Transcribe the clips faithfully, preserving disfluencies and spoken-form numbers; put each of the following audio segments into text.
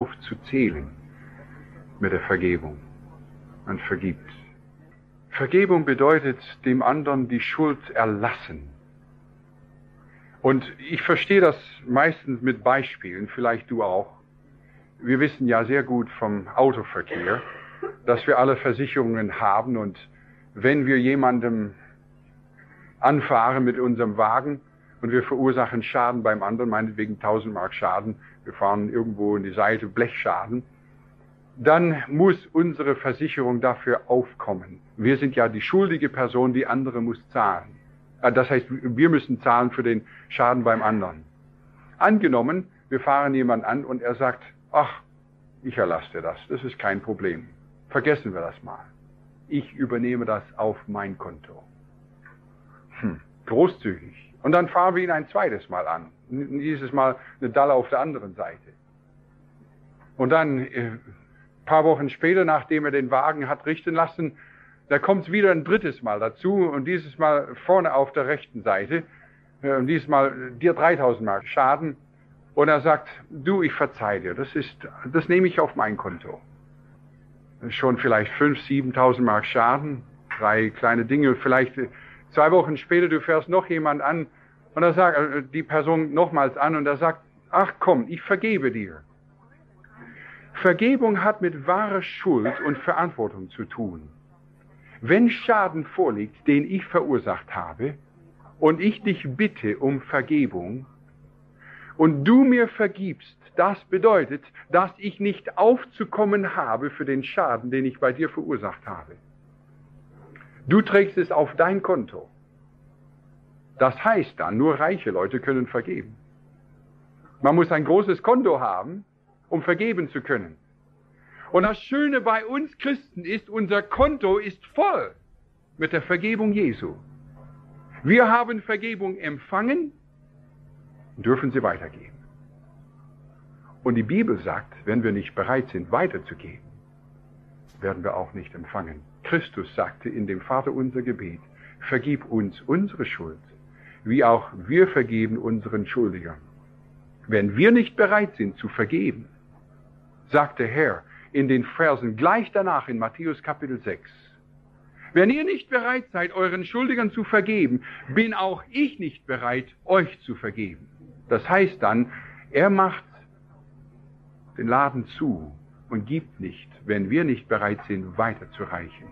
aufzuzählen mit der Vergebung. Man vergibt. Vergebung bedeutet dem anderen die Schuld erlassen. Und ich verstehe das meistens mit Beispielen, vielleicht du auch. Wir wissen ja sehr gut vom Autoverkehr, dass wir alle Versicherungen haben, und wenn wir jemandem anfahren mit unserem Wagen und wir verursachen Schaden beim anderen, meinetwegen tausend Mark Schaden, wir fahren irgendwo in die Seite, Blechschaden, dann muss unsere Versicherung dafür aufkommen. Wir sind ja die schuldige Person, die andere muss zahlen. Das heißt, wir müssen zahlen für den Schaden beim anderen. Angenommen, wir fahren jemanden an und er sagt, ach, ich erlasse dir das, das ist kein Problem. Vergessen wir das mal. Ich übernehme das auf mein Konto. Hm, großzügig. Und dann fahren wir ihn ein zweites Mal an. Dieses Mal eine Dalle auf der anderen Seite. Und dann, äh, ein paar Wochen später, nachdem er den Wagen hat richten lassen, da kommt es wieder ein drittes Mal dazu, und dieses Mal vorne auf der rechten Seite, äh, und dieses Mal dir dreitausend Mark Schaden. Und er sagt, du, ich verzeih dir, das ist, das nehme ich auf mein Konto. Schon vielleicht fünftausend, siebentausend Mark Schaden, drei kleine Dinge, vielleicht zwei Wochen später, du fährst noch jemand an, und er sagt, die Person nochmals an, und er sagt, ach komm, ich vergebe dir. Vergebung hat mit wahrer Schuld und Verantwortung zu tun. Wenn Schaden vorliegt, den ich verursacht habe, und ich dich bitte um Vergebung, und du mir vergibst, das bedeutet, dass ich nicht aufzukommen habe für den Schaden, den ich bei dir verursacht habe. Du trägst es auf dein Konto. Das heißt dann, nur reiche Leute können vergeben. Man muss ein großes Konto haben, um vergeben zu können. Und das Schöne bei uns Christen ist, unser Konto ist voll mit der Vergebung Jesu. Wir haben Vergebung empfangen und dürfen sie weitergeben. Und die Bibel sagt, wenn wir nicht bereit sind, weiterzugeben, werden wir auch nicht empfangen. Christus sagte in dem Vaterunser Gebet, vergib uns unsere Schuld, wie auch wir vergeben unseren Schuldigern. Wenn wir nicht bereit sind zu vergeben, sagt der Herr in den Versen gleich danach in Matthäus Kapitel sechs, wenn ihr nicht bereit seid, euren Schuldigern zu vergeben, bin auch ich nicht bereit, euch zu vergeben. Das heißt dann, er macht den Laden zu und gibt nicht, wenn wir nicht bereit sind, weiterzureichen.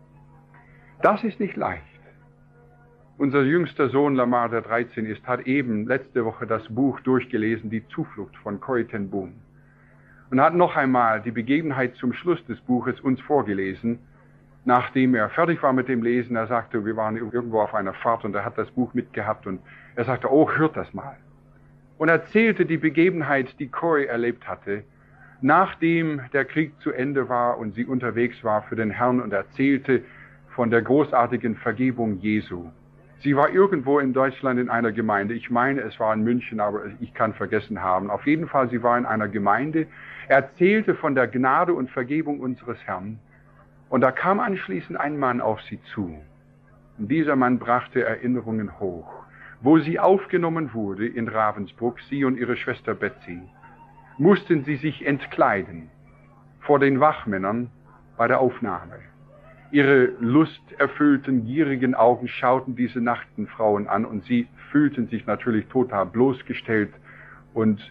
Das ist nicht leicht. Unser jüngster Sohn Lamar, der dreizehn ist, hat eben letzte Woche das Buch durchgelesen, Die Zuflucht von Corrie ten Boom. Und hat noch einmal die Begebenheit zum Schluss des Buches uns vorgelesen, nachdem er fertig war mit dem Lesen. Er sagte, wir waren irgendwo auf einer Fahrt und er hat das Buch mitgehabt und er sagte, oh, hört das mal. Und erzählte die Begebenheit, die Corrie erlebt hatte, nachdem der Krieg zu Ende war und sie unterwegs war für den Herrn, und erzählte von der großartigen Vergebung Jesu. Sie war irgendwo in Deutschland in einer Gemeinde. Ich meine, es war in München, aber ich kann vergessen haben. Auf jeden Fall, sie war in einer Gemeinde, erzählte von der Gnade und Vergebung unseres Herrn. Und da kam anschließend ein Mann auf sie zu. Und dieser Mann brachte Erinnerungen hoch, wo sie aufgenommen wurde in Ravensbrück, sie und ihre Schwester Betsy, mussten sie sich entkleiden vor den Wachmännern bei der Aufnahme. Ihre lusterfüllten, gierigen Augen schauten diese nackten Frauen an und sie fühlten sich natürlich total bloßgestellt, und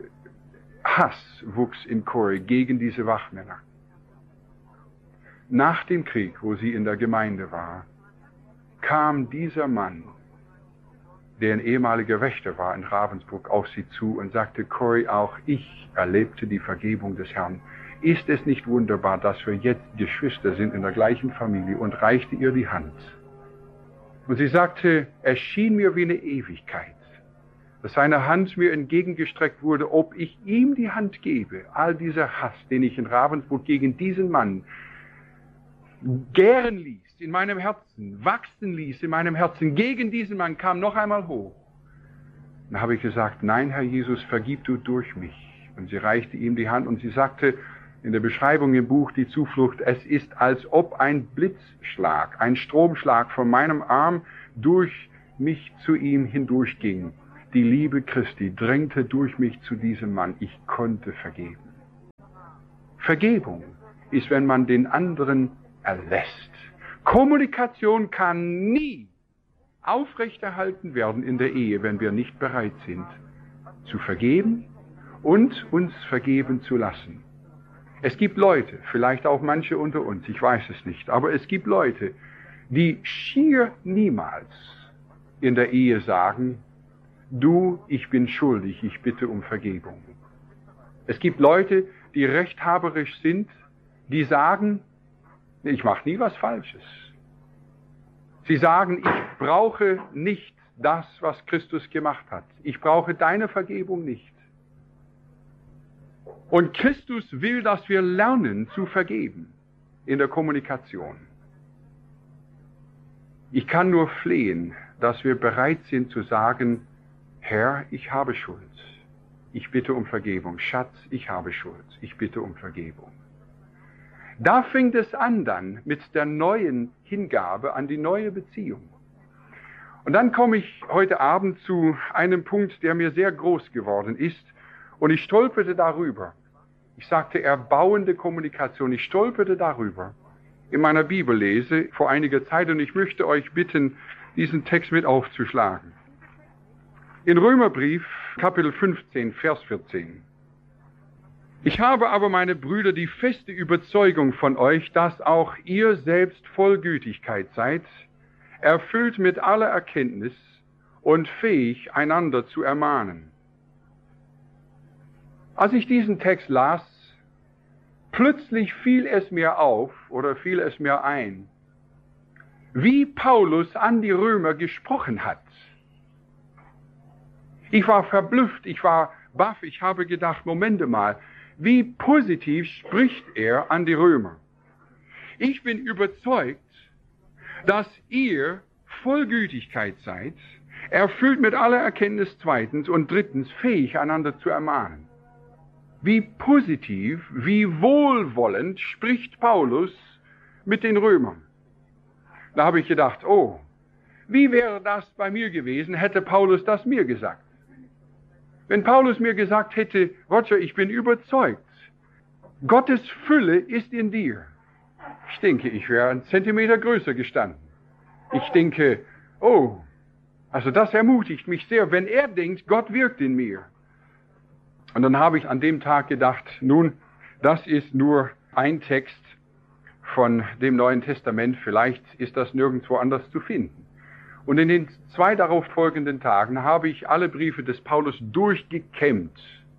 Hass wuchs in Corrie gegen diese Wachmänner. Nach dem Krieg, wo sie in der Gemeinde war, kam dieser Mann, der ein ehemaliger Wächter war in Ravensbrück, auf sie zu und sagte, Corrie, auch ich erlebte die Vergebung des Herrn. Ist es nicht wunderbar, dass wir jetzt Geschwister sind in der gleichen Familie, und reichte ihr die Hand. Und sie sagte, es schien mir wie eine Ewigkeit, dass seine Hand mir entgegengestreckt wurde, ob ich ihm die Hand gebe. All dieser Hass, den ich in Ravensbrück gegen diesen Mann gären ließ, in meinem Herzen, wachsen ließ in meinem Herzen, gegen diesen Mann kam noch einmal hoch. Dann habe ich gesagt, nein, Herr Jesus, vergib du durch mich. Und sie reichte ihm die Hand und sie sagte in der Beschreibung im Buch Die Zuflucht, es ist, als ob ein Blitzschlag, ein Stromschlag von meinem Arm durch mich zu ihm hindurchging. Die Liebe Christi drängte durch mich zu diesem Mann. Ich konnte vergeben. Vergebung ist, wenn man den anderen erlässt. Kommunikation kann nie aufrechterhalten werden in der Ehe, wenn wir nicht bereit sind, zu vergeben und uns vergeben zu lassen. Es gibt Leute, vielleicht auch manche unter uns, ich weiß es nicht, aber es gibt Leute, die schier niemals in der Ehe sagen, du, ich bin schuldig, ich bitte um Vergebung. Es gibt Leute, die rechthaberisch sind, die sagen, ich mache nie was Falsches. Sie sagen, ich brauche nicht das, was Christus gemacht hat. Ich brauche deine Vergebung nicht. Und Christus will, dass wir lernen zu vergeben in der Kommunikation. Ich kann nur flehen, dass wir bereit sind zu sagen, Herr, ich habe Schuld. Ich bitte um Vergebung. Schatz, ich habe Schuld. Ich bitte um Vergebung. Da fängt es an dann mit der neuen Hingabe an die neue Beziehung. Und dann komme ich heute Abend zu einem Punkt, der mir sehr groß geworden ist. Und ich stolperte darüber. Ich sagte erbauende Kommunikation. Ich stolperte darüber in meiner Bibellese vor einiger Zeit. Und ich möchte euch bitten, diesen Text mit aufzuschlagen. In Römerbrief, Kapitel fünfzehn, Vers vierzehn. Ich habe aber, meine Brüder, die feste Überzeugung von euch, dass auch ihr selbst voll Gütigkeit seid, erfüllt mit aller Erkenntnis und fähig, einander zu ermahnen. Als ich diesen Text las, plötzlich fiel es mir auf oder fiel es mir ein, wie Paulus an die Römer gesprochen hat. Ich war verblüfft, ich war baff, ich habe gedacht, Momente mal, wie positiv spricht er an die Römer. Ich bin überzeugt, dass ihr voll Gütigkeit seid, erfüllt mit aller Erkenntnis zweitens und drittens fähig, einander zu ermahnen. Wie positiv, wie wohlwollend spricht Paulus mit den Römern. Da habe ich gedacht, oh, wie wäre das bei mir gewesen, hätte Paulus das mir gesagt. Wenn Paulus mir gesagt hätte, Roger, ich bin überzeugt, Gottes Fülle ist in dir. Ich denke, ich wäre einen Zentimeter größer gestanden. Ich denke, oh, also das ermutigt mich sehr, wenn er denkt, Gott wirkt in mir. Und dann habe ich an dem Tag gedacht, nun, das ist nur ein Text von dem Neuen Testament, vielleicht ist das nirgendwo anders zu finden. Und in den zwei darauf folgenden Tagen habe ich alle Briefe des Paulus durchgekämmt,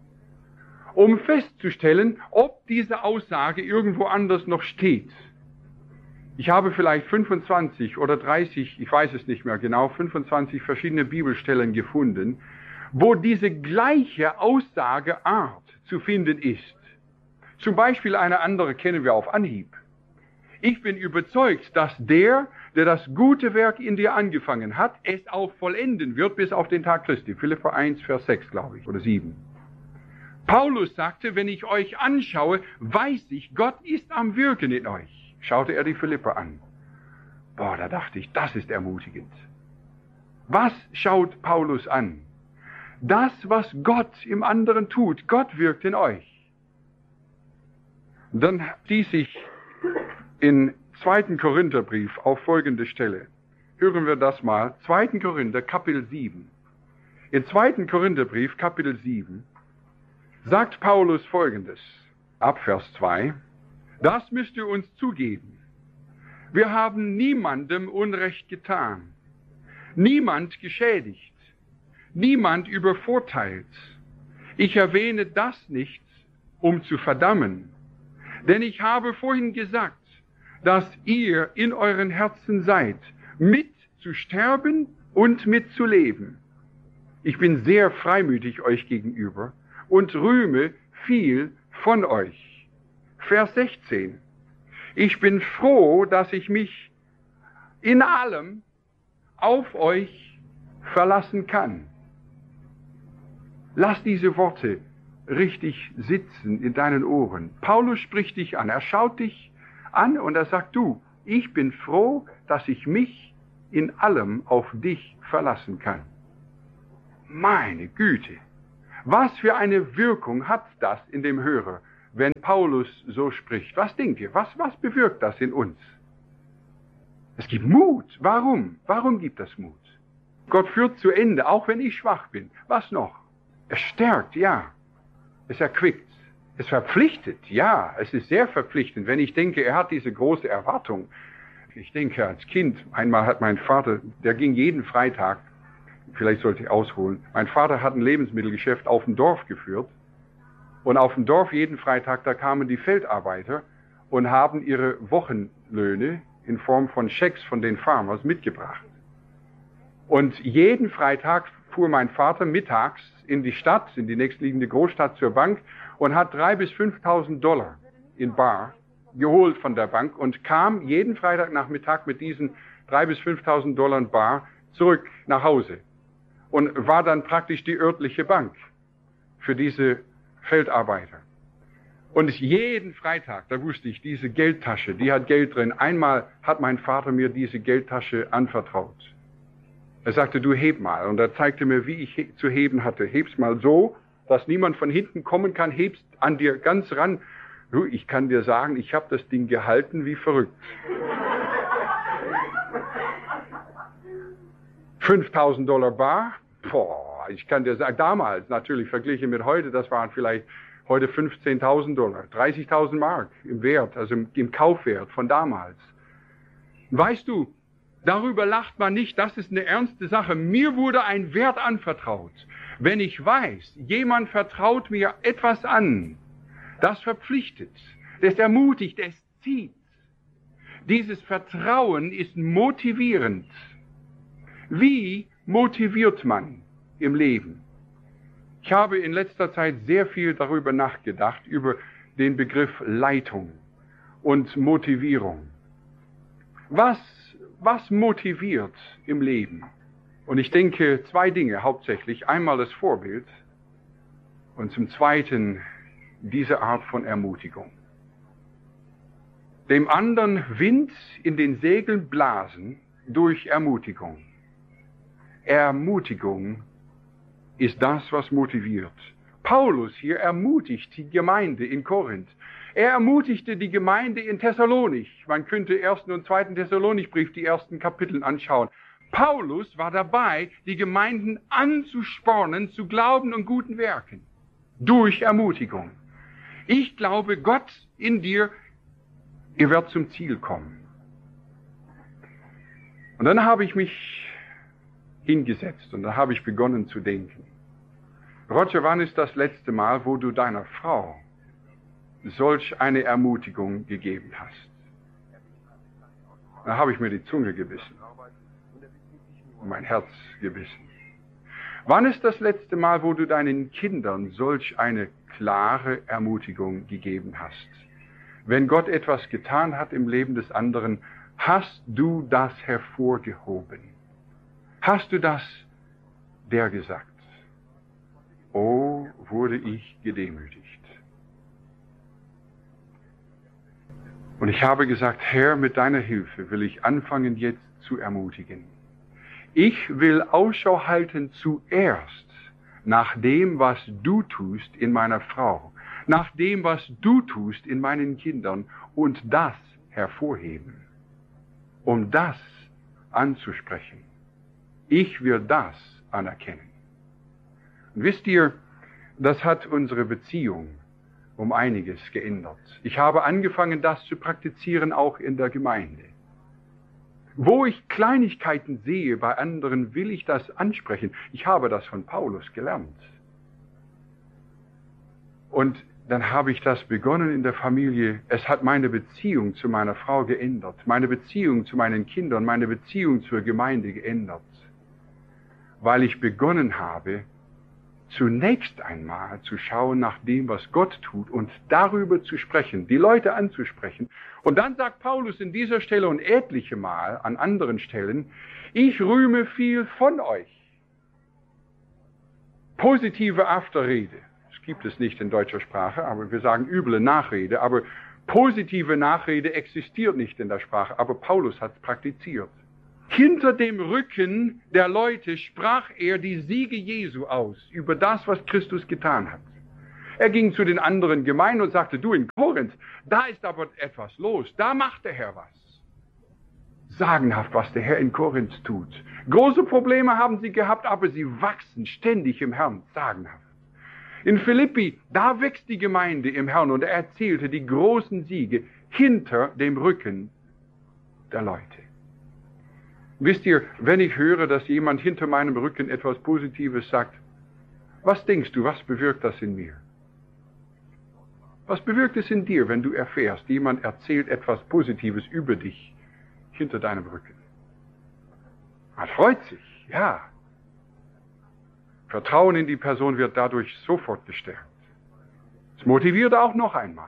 um festzustellen, ob diese Aussage irgendwo anders noch steht. Ich habe vielleicht fünfundzwanzig oder dreißig, ich weiß es nicht mehr genau, fünfundzwanzig verschiedene Bibelstellen gefunden, wo diese gleiche Aussageart zu finden ist. Zum Beispiel eine andere kennen wir auf Anhieb. Ich bin überzeugt, dass der, der das gute Werk in dir angefangen hat, es auch vollenden wird bis auf den Tag Christi. Philipper eins, Vers sechs, glaube ich, oder sieben. Paulus sagte, wenn ich euch anschaue, weiß ich, Gott ist am Wirken in euch. Schaute er die Philipper an. Boah, da dachte ich, das ist ermutigend. Was schaut Paulus an? Das, was Gott im anderen tut. Gott wirkt in euch. Und dann stieß ich in zweiten Korintherbrief auf folgende Stelle. Hören wir das mal. zweiten Korinther, Kapitel sieben. In zweiten Korintherbrief, Kapitel sieben, sagt Paulus Folgendes, ab Vers zwei. Das müsst ihr uns zugeben. Wir haben niemandem Unrecht getan, niemand geschädigt, niemand übervorteilt. Ich erwähne das nicht, um zu verdammen, denn ich habe vorhin gesagt, dass ihr in euren Herzen seid, mit zu sterben und mit zu leben. Ich bin sehr freimütig euch gegenüber und rühme viel von euch. Vers sechzehn. Ich bin froh, dass ich mich in allem auf euch verlassen kann. Lass diese Worte richtig sitzen in deinen Ohren. Paulus spricht dich an, er schaut dich an und er sagt, du, ich bin froh, dass ich mich in allem auf dich verlassen kann. Meine Güte, was für eine Wirkung hat das in dem Hörer, wenn Paulus so spricht? Was denkt ihr? Was, was bewirkt das in uns? Es gibt Mut. Warum? Warum gibt das Mut? Gott führt zu Ende, auch wenn ich schwach bin. Was noch? Es stärkt, ja. Es erquickt. Es verpflichtet, ja. Es ist sehr verpflichtend, wenn ich denke, er hat diese große Erwartung. Ich denke, als Kind, einmal hat mein Vater, der ging jeden Freitag, vielleicht sollte ich ausholen, mein Vater hat ein Lebensmittelgeschäft auf dem Dorf geführt. Und auf dem Dorf jeden Freitag, da kamen die Feldarbeiter und haben ihre Wochenlöhne in Form von Schecks von den Farmers mitgebracht. Und jeden Freitag fuhr mein Vater mittags in die Stadt, in die nächstliegende Großstadt zur Bank und hat drei bis fünftausend Dollar in bar geholt von der Bank und kam jeden Freitagnachmittag mit diesen drei bis fünftausend Dollar in bar zurück nach Hause und war dann praktisch die örtliche Bank für diese Feldarbeiter. Und jeden Freitag, da wusste ich, diese Geldtasche, die hat Geld drin. Einmal hat mein Vater mir diese Geldtasche anvertraut. Er sagte, du heb mal. Und er zeigte mir, wie ich he- zu heben hatte. Heb's mal so, dass niemand von hinten kommen kann. Heb's an dir ganz ran. Du, ich kann dir sagen, ich habe das Ding gehalten wie verrückt. fünftausend Dollar bar. Boah, ich kann dir sagen, damals natürlich verglichen mit heute, das waren vielleicht heute fünfzehntausend Dollar, dreißigtausend Mark im Wert, also im, im Kaufwert von damals. Weißt du, darüber lacht man nicht, das ist eine ernste Sache. Mir wurde ein Wert anvertraut. Wenn ich weiß, jemand vertraut mir etwas an, das verpflichtet, das ermutigt, es zieht. Dieses Vertrauen ist motivierend. Wie motiviert man im Leben? Ich habe in letzter Zeit sehr viel darüber nachgedacht, über den Begriff Leitung und Motivierung. Was, was motiviert im Leben? Und ich denke, zwei Dinge hauptsächlich. Einmal das Vorbild und zum Zweiten diese Art von Ermutigung. Dem anderen Wind in den Segeln blasen durch Ermutigung. Ermutigung ist das, was motiviert. Paulus hier ermutigt die Gemeinde in Korinth. Er ermutigte die Gemeinde in Thessalonich. Man könnte ersten und zweiten Thessalonichbrief, die ersten Kapitel anschauen. Paulus war dabei, die Gemeinden anzuspornen zu Glauben und guten Werken. Durch Ermutigung. Ich glaube, Gott in dir, ihr werdet zum Ziel kommen. Und dann habe ich mich hingesetzt und da habe ich begonnen zu denken. Roger, wann ist das letzte Mal, wo du deiner Frau solch eine Ermutigung gegeben hast? Da habe ich mir die Zunge gebissen und mein Herz gebissen. Wann ist das letzte Mal, wo du deinen Kindern solch eine klare Ermutigung gegeben hast? Wenn Gott etwas getan hat im Leben des anderen, hast du das hervorgehoben? Hast du das der gesagt? Oh, wurde ich gedemütigt. Und ich habe gesagt, Herr, mit deiner Hilfe will ich anfangen jetzt zu ermutigen. Ich will Ausschau halten zuerst nach dem, was du tust in meiner Frau, nach dem, was du tust in meinen Kindern und das hervorheben, um das anzusprechen. Ich will das anerkennen. Und wisst ihr, das hat unsere Beziehung um einiges geändert. Ich habe angefangen, das zu praktizieren, auch in der Gemeinde. Wo ich Kleinigkeiten sehe bei anderen, will ich das ansprechen. Ich habe das von Paulus gelernt. Und dann habe ich das begonnen in der Familie. Es hat meine Beziehung zu meiner Frau geändert, meine Beziehung zu meinen Kindern, meine Beziehung zur Gemeinde geändert. Weil ich begonnen habe, zunächst einmal zu schauen nach dem, was Gott tut und darüber zu sprechen, die Leute anzusprechen. Und dann sagt Paulus in dieser Stelle und etliche Mal an anderen Stellen, ich rühme viel von euch. Positive Afterrede. Das gibt es nicht in deutscher Sprache, aber wir sagen üble Nachrede. Aber positive Nachrede existiert nicht in der Sprache, aber Paulus hat es praktiziert. Hinter dem Rücken der Leute sprach er die Siege Jesu aus, über das, was Christus getan hat. Er ging zu den anderen Gemeinden und sagte, du in Korinth, da ist aber etwas los, da macht der Herr was. Sagenhaft, was der Herr in Korinth tut. Große Probleme haben sie gehabt, aber sie wachsen ständig im Herrn, sagenhaft. In Philippi, da wächst die Gemeinde im Herrn und er erzählte die großen Siege hinter dem Rücken der Leute. Wisst ihr, wenn ich höre, dass jemand hinter meinem Rücken etwas Positives sagt, was denkst du, was bewirkt das in mir? Was bewirkt es in dir, wenn du erfährst, jemand erzählt etwas Positives über dich hinter deinem Rücken? Man freut sich, ja. Vertrauen in die Person wird dadurch sofort gestärkt. Es motiviert auch noch einmal.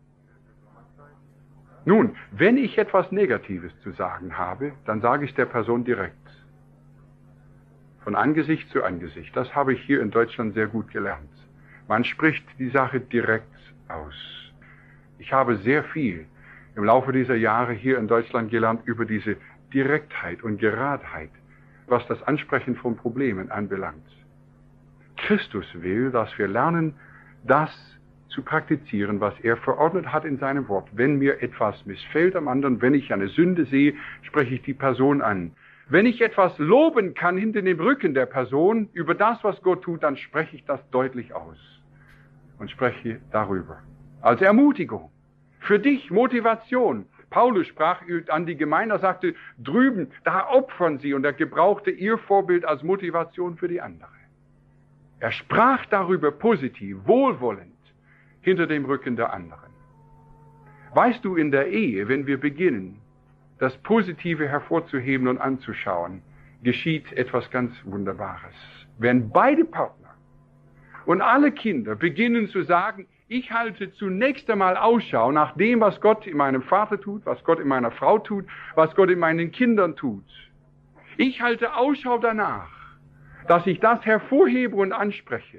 Nun, wenn ich etwas Negatives zu sagen habe, dann sage ich der Person direkt. Von Angesicht zu Angesicht. Das habe ich hier in Deutschland sehr gut gelernt. Man spricht die Sache direkt aus. Ich habe sehr viel im Laufe dieser Jahre hier in Deutschland gelernt über diese Direktheit und Geradheit, was das Ansprechen von Problemen anbelangt. Christus will, dass wir lernen, das zu praktizieren, was er verordnet hat in seinem Wort. Wenn mir etwas missfällt am anderen, wenn ich eine Sünde sehe, spreche ich die Person an. Wenn ich etwas loben kann hinter dem Rücken der Person über das, was Gott tut, dann spreche ich das deutlich aus und spreche darüber. Als Ermutigung. Für dich Motivation. Paulus sprach an die Gemeinde, er sagte, drüben, da opfern sie, und er gebrauchte ihr Vorbild als Motivation für die andere. Er sprach darüber positiv, wohlwollend, hinter dem Rücken der anderen. Weißt du, in der Ehe, wenn wir beginnen, das Positive hervorzuheben und anzuschauen, geschieht etwas ganz Wunderbares. Wenn beide Partner und alle Kinder beginnen zu sagen, ich halte zunächst einmal Ausschau nach dem, was Gott in meinem Vater tut, was Gott in meiner Frau tut, was Gott in meinen Kindern tut. Ich halte Ausschau danach, dass ich das hervorhebe und anspreche.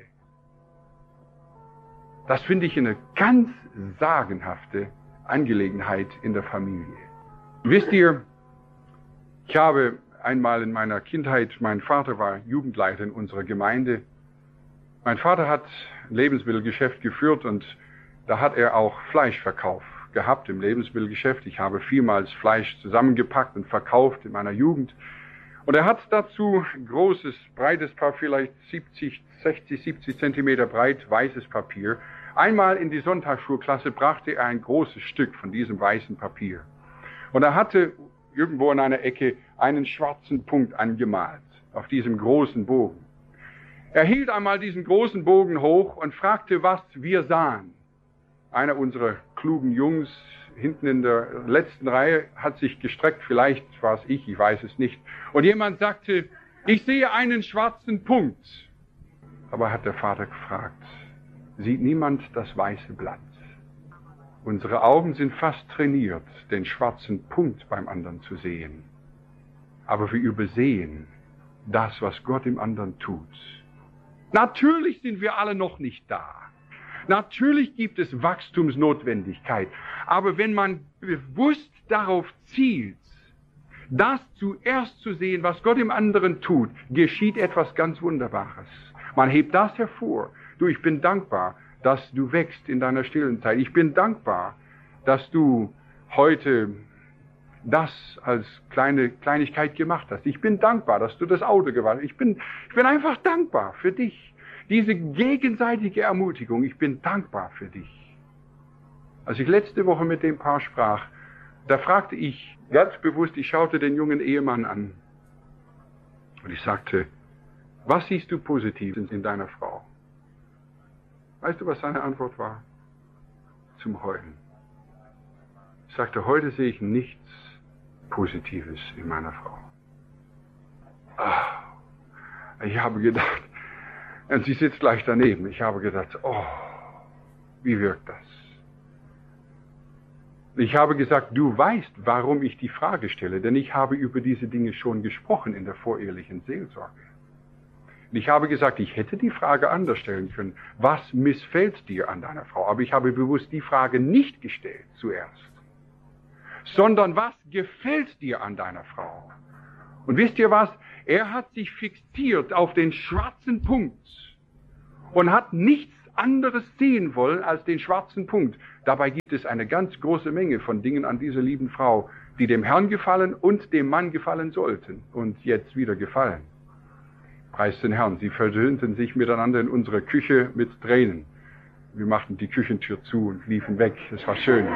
Das finde ich eine ganz sagenhafte Angelegenheit in der Familie. Wisst ihr, ich habe einmal in meiner Kindheit, mein Vater war Jugendleiter in unserer Gemeinde. Mein Vater hat ein Lebensmittelgeschäft geführt und da hat er auch Fleischverkauf gehabt im Lebensmittelgeschäft. Ich habe vielmals Fleisch zusammengepackt und verkauft in meiner Jugend. Und er hat dazu großes, breites Papier, vielleicht siebzig, sechzig, siebzig Zentimeter breit, weißes Papier. Einmal in die Sonntagsschulklasse brachte er ein großes Stück von diesem weißen Papier. Und er hatte irgendwo in einer Ecke einen schwarzen Punkt angemalt, auf diesem großen Bogen. Er hielt einmal diesen großen Bogen hoch und fragte, was wir sahen. Einer unserer klugen Jungs hinten in der letzten Reihe hat sich gestreckt, vielleicht war es ich, ich weiß es nicht. Und jemand sagte, ich sehe einen schwarzen Punkt. Aber hat der Vater gefragt, sieht niemand das weiße Blatt? Unsere Augen sind fast trainiert, den schwarzen Punkt beim anderen zu sehen. Aber wir übersehen das, was Gott im anderen tut. Natürlich sind wir alle noch nicht da. Natürlich gibt es Wachstumsnotwendigkeit. Aber wenn man bewusst darauf zielt, das zuerst zu sehen, was Gott im anderen tut, geschieht etwas ganz Wunderbares. Man hebt das hervor. Du, ich bin dankbar, dass du wächst in deiner stillen Zeit. Ich bin dankbar, dass du heute das als kleine Kleinigkeit gemacht hast. Ich bin dankbar, dass du das Auto gewartet hast. Ich bin, ich bin einfach dankbar für dich. Diese gegenseitige Ermutigung, ich bin dankbar für dich. Als ich letzte Woche mit dem Paar sprach, da fragte ich ganz bewusst, ich schaute den jungen Ehemann an und ich sagte, was siehst du positiv in deiner Frau? Weißt du, was seine Antwort war? Zum Heulen. Ich sagte, heute sehe ich nichts Positives in meiner Frau. Ah, ich habe gedacht, und sie sitzt gleich daneben, ich habe gedacht, oh, wie wirkt das? Ich habe gesagt, du weißt, warum ich die Frage stelle, denn ich habe über diese Dinge schon gesprochen in der vorehelichen Seelsorge. Und ich habe gesagt, ich hätte die Frage anders stellen können, was missfällt dir an deiner Frau? Aber ich habe bewusst die Frage nicht gestellt zuerst, sondern was gefällt dir an deiner Frau? Und wisst ihr was? Er hat sich fixiert auf den schwarzen Punkt und hat nichts anderes sehen wollen als den schwarzen Punkt. Dabei gibt es eine ganz große Menge von Dingen an dieser lieben Frau, die dem Herrn gefallen und dem Mann gefallen sollten und jetzt wieder gefallen. Preis den Herrn, sie versöhnten sich miteinander in unserer Küche mit Tränen. Wir machten die Küchentür zu und liefen weg. Es war schön.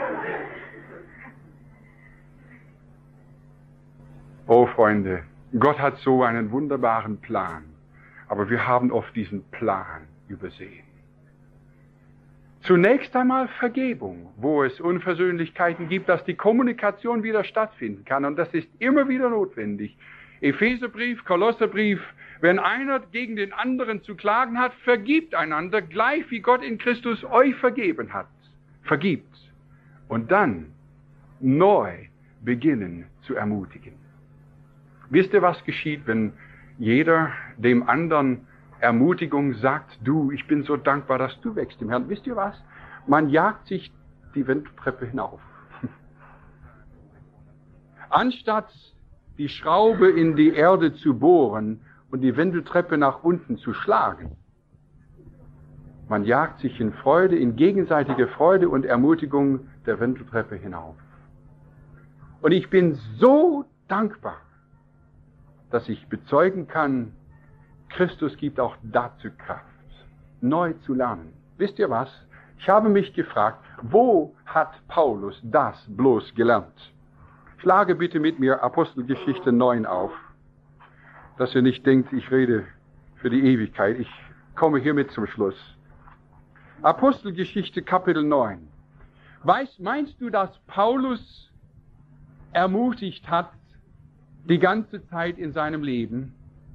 Oh Freunde, Gott hat so einen wunderbaren Plan, aber wir haben oft diesen Plan übersehen. Zunächst einmal Vergebung, wo es Unversöhnlichkeiten gibt, dass die Kommunikation wieder stattfinden kann, und das ist immer wieder notwendig. Epheserbrief, Kolosserbrief, wenn einer gegen den anderen zu klagen hat, vergibt einander, gleich wie Gott in Christus euch vergeben hat. Vergibt. Und dann neu beginnen zu ermutigen. Wisst ihr, was geschieht, wenn jeder dem anderen Ermutigung sagt? Du, ich bin so dankbar, dass du wächst im Herrn. Wisst ihr was? Man jagt sich die Wendeltreppe hinauf. Anstatt die Schraube in die Erde zu bohren und die Wendeltreppe nach unten zu schlagen. Man jagt sich in Freude, in gegenseitige Freude und Ermutigung der Wendeltreppe hinauf. Und ich bin so dankbar, dass ich bezeugen kann, Christus gibt auch dazu Kraft, neu zu lernen. Wisst ihr was? Ich habe mich gefragt, wo hat Paulus das bloß gelernt? Schlage bitte mit mir Apostelgeschichte neun auf, dass ihr nicht denkt, ich rede für die Ewigkeit. Ich komme hiermit zum Schluss. Apostelgeschichte Kapitel neun. Weißt, meinst du, dass Paulus ermutigt hat, die ganze Zeit in seinem Leben?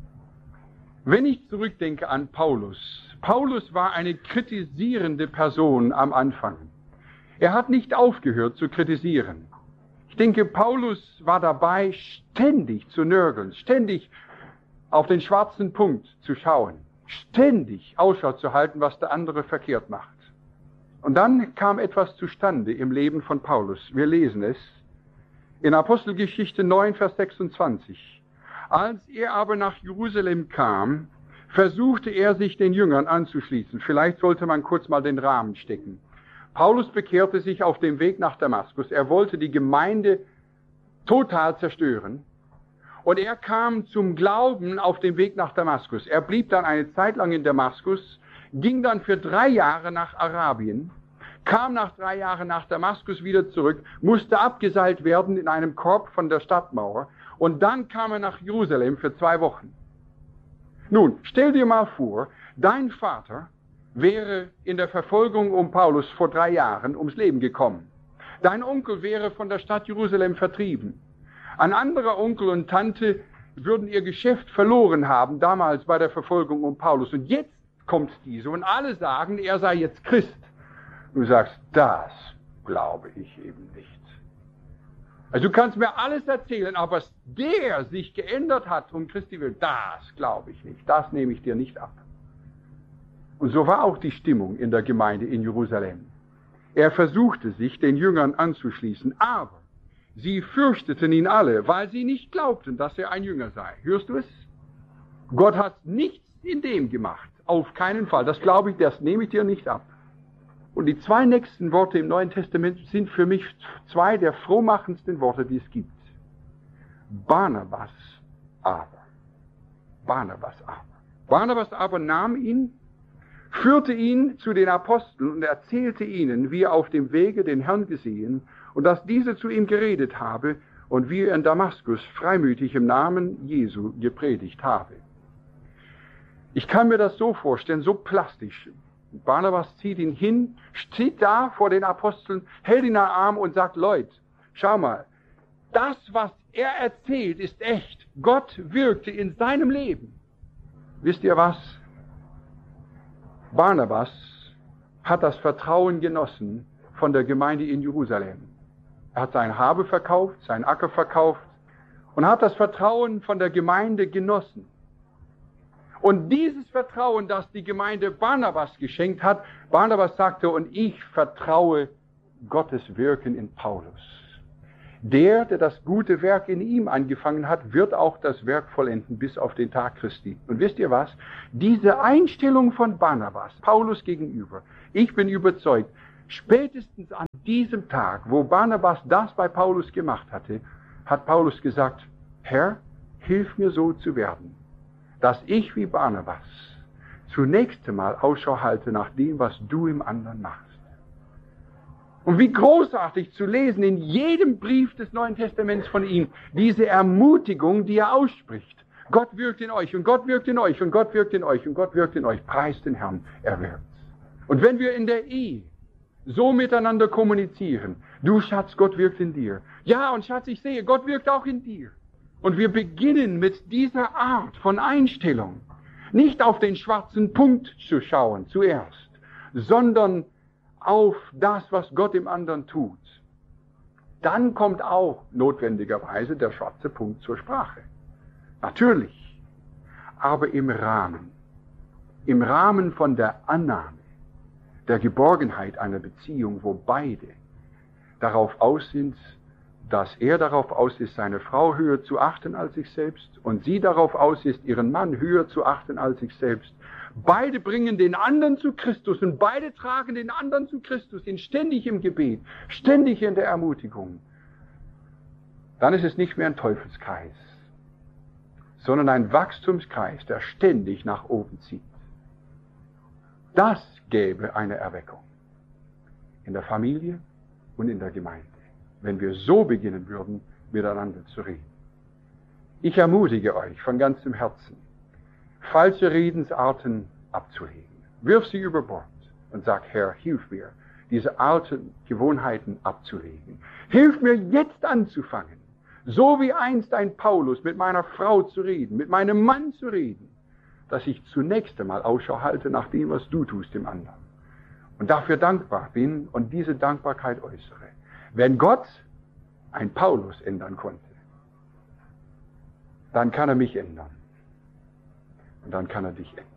Wenn ich zurückdenke an Paulus, Paulus war eine kritisierende Person am Anfang. Er hat nicht aufgehört zu kritisieren. Ich denke, Paulus war dabei, ständig zu nörgeln, ständig auf den schwarzen Punkt zu schauen, ständig Ausschau zu halten, was der andere verkehrt macht. Und dann kam etwas zustande im Leben von Paulus. Wir lesen es in Apostelgeschichte neun, Vers sechsundzwanzig. Als er aber nach Jerusalem kam, versuchte er, sich den Jüngern anzuschließen. Vielleicht sollte man kurz mal den Rahmen stecken. Paulus bekehrte sich auf dem Weg nach Damaskus. Er wollte die Gemeinde total zerstören. Und er kam zum Glauben auf dem Weg nach Damaskus. Er blieb dann eine Zeit lang in Damaskus, ging dann für drei Jahre nach Arabien, kam nach drei Jahren nach Damaskus wieder zurück, musste abgeseilt werden in einem Korb von der Stadtmauer, und dann kam er nach Jerusalem für zwei Wochen. Nun, stell dir mal vor, dein Vater wäre in der Verfolgung um Paulus vor drei Jahren ums Leben gekommen. Dein Onkel wäre von der Stadt Jerusalem vertrieben. Ein anderer Onkel und Tante würden ihr Geschäft verloren haben, damals bei der Verfolgung um Paulus. Und jetzt kommt diese und alle sagen, er sei jetzt Christ. Du sagst, das glaube ich eben nicht. Also du kannst mir alles erzählen, aber dass der sich geändert hat um Christi willen, das glaube ich nicht. Das nehme ich dir nicht ab. Und so war auch die Stimmung in der Gemeinde in Jerusalem. Er versuchte sich den Jüngern anzuschließen, aber sie fürchteten ihn alle, weil sie nicht glaubten, dass er ein Jünger sei. Hörst du es? Gott hat nichts in dem gemacht. Auf keinen Fall. Das glaube ich, das nehme ich dir nicht ab. Und die zwei nächsten Worte im Neuen Testament sind für mich zwei der frohmachendsten Worte, die es gibt. Barnabas aber. Barnabas aber. Barnabas aber nahm ihn, führte ihn zu den Aposteln und erzählte ihnen, wie er auf dem Wege den Herrn gesehen und dass dieser zu ihm geredet habe und wie er in Damaskus freimütig im Namen Jesu gepredigt habe. Ich kann mir das so vorstellen, so plastisch. Barnabas zieht ihn hin, steht da vor den Aposteln, hält ihn am Arm und sagt, Leute, schau mal, das, was er erzählt, ist echt. Gott wirkte in seinem Leben. Wisst ihr was? Barnabas hat das Vertrauen genossen von der Gemeinde in Jerusalem. Er hat sein Habe verkauft, seinen Acker verkauft und hat das Vertrauen von der Gemeinde genossen. Und dieses Vertrauen, das die Gemeinde Barnabas geschenkt hat, Barnabas sagte, und ich vertraue Gottes Wirken in Paulus. Der, der das gute Werk in ihm angefangen hat, wird auch das Werk vollenden bis auf den Tag Christi. Und wisst ihr was? Diese Einstellung von Barnabas, Paulus gegenüber, ich bin überzeugt, spätestens an diesem Tag, wo Barnabas das bei Paulus gemacht hatte, hat Paulus gesagt, Herr, hilf mir so zu werden, dass ich wie Barnabas zunächst einmal Ausschau halte nach dem, was du im anderen machst. Und wie großartig zu lesen in jedem Brief des Neuen Testaments von ihm, diese Ermutigung, die er ausspricht. Gott wirkt in euch und Gott wirkt in euch und Gott wirkt in euch und Gott wirkt in euch. Preist den Herrn, er wirkt's. Und wenn wir in der Ehe so miteinander kommunizieren, du Schatz, Gott wirkt in dir. Ja, und Schatz, ich sehe, Gott wirkt auch in dir. Und wir beginnen mit dieser Art von Einstellung, nicht auf den schwarzen Punkt zu schauen zuerst, sondern auf das, was Gott im anderen tut. Dann kommt auch notwendigerweise der schwarze Punkt zur Sprache. Natürlich, aber im Rahmen, im Rahmen von der Annahme, der Geborgenheit einer Beziehung, wo beide darauf aus sind, dass er darauf aus ist, seine Frau höher zu achten als sich selbst und sie darauf aus ist, ihren Mann höher zu achten als sich selbst. Beide bringen den anderen zu Christus und beide tragen den anderen zu Christus, sind ständig im Gebet, ständig in der Ermutigung. Dann ist es nicht mehr ein Teufelskreis, sondern ein Wachstumskreis, der ständig nach oben zieht. Das gäbe eine Erweckung in der Familie und in der Gemeinde, wenn wir so beginnen würden, miteinander zu reden. Ich ermutige euch von ganzem Herzen, falsche Redensarten abzulegen. Wirf sie über Bord und sag, Herr, hilf mir, diese alten Gewohnheiten abzulegen. Hilf mir jetzt anzufangen, so wie einst ein Paulus mit meiner Frau zu reden, mit meinem Mann zu reden, dass ich zunächst einmal Ausschau halte nach dem, was du tust im anderen. Und dafür dankbar bin und diese Dankbarkeit äußere. Wenn Gott ein Paulus ändern konnte, dann kann er mich ändern. Und dann kann er dich ändern.